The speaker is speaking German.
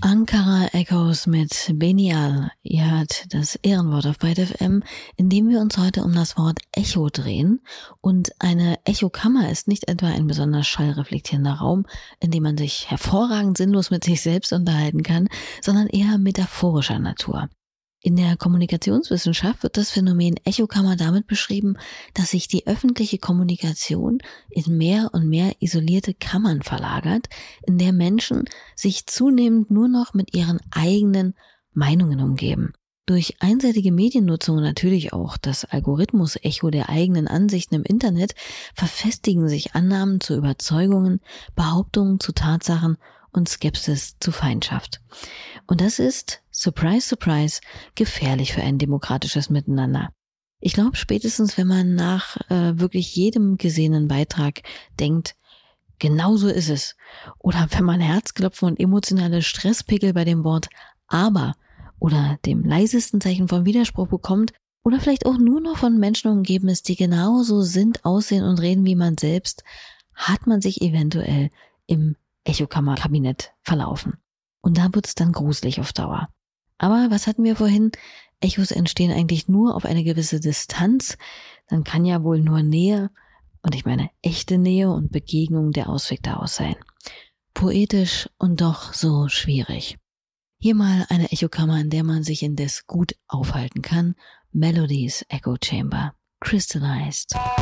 Ankara Echoes mit Benial. Ihr hört das Ehrenwort auf Byte FM, in dem wir uns heute um das Wort Echo drehen. Und eine Echokammer ist nicht etwa ein besonders schallreflektierender Raum, in dem man sich hervorragend sinnlos mit sich selbst unterhalten kann, sondern eher metaphorischer Natur. In der Kommunikationswissenschaft wird das Phänomen Echokammer damit beschrieben, dass sich die öffentliche Kommunikation in mehr und mehr isolierte Kammern verlagert, in der Menschen sich zunehmend nur noch mit ihren eigenen Meinungen umgeben. Durch einseitige Mediennutzung und natürlich auch das Algorithmus-Echo der eigenen Ansichten im Internet verfestigen sich Annahmen zu Überzeugungen, Behauptungen zu Tatsachen und Skepsis zu Feindschaft. Und das ist, surprise, surprise, gefährlich für ein demokratisches Miteinander. Ich glaube, spätestens wenn man nach wirklich jedem gesehenen Beitrag denkt, genau so ist es. Oder wenn man Herzklopfen und emotionale Stresspickel bei dem Wort aber oder dem leisesten Zeichen von Widerspruch bekommt oder vielleicht auch nur noch von Menschen umgeben ist, die genauso sind, aussehen und reden wie man selbst, hat man sich eventuell im Echokammer-Kabinett verlaufen. Und da wird es dann gruselig auf Dauer. Aber was hatten wir vorhin? Echos entstehen eigentlich nur auf eine gewisse Distanz. Dann kann ja wohl nur Nähe, und ich meine echte Nähe und Begegnung der Ausweg daraus sein. Poetisch und doch so schwierig. Hier mal eine Echokammer, in der man sich indes gut aufhalten kann. Melodies Echo Chamber. Crystallized.